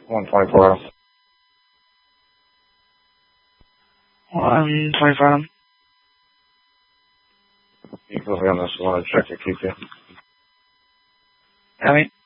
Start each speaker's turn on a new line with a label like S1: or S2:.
S1: 124.
S2: 125.
S1: You can go on this one, check your QQ.
S2: Copy.